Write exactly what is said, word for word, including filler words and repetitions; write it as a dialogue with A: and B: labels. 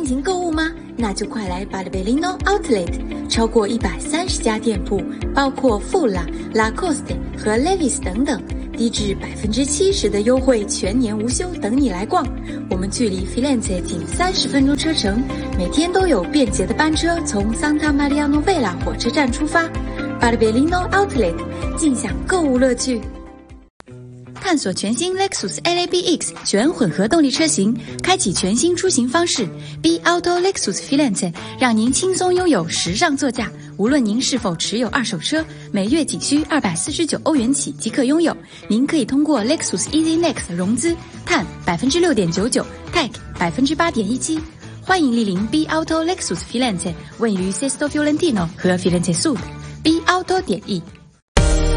A: 进行购物吗？那就快来Barberino Outlet， 超过一百三十家店铺，包括富拉、Lacoste 和 Levi's 等等，低至百分之七十的优惠，全年无休，等你来逛。我们距离 Firenze 仅三十分钟车程，每天都有便捷的班车从 Santa Maria Novella 火车站出发。Barberino Outlet， 尽享购物乐趣。探索全新 Lexus L A B X 全混合动力车型，开启全新出行方式。B Auto Lexus Firenze 让您轻松拥有时尚座驾。无论您是否持有二手车，每月仅需二百四十九欧元起即可拥有。您可以通过 Lexus Easy Next 融资，碳 百分之六点九九， Tech 百分之八点一七。欢迎莅临 B Auto Lexus Firenze， 位于 Sesto Fiorentino 和 Firenze Sud。B Auto 点 E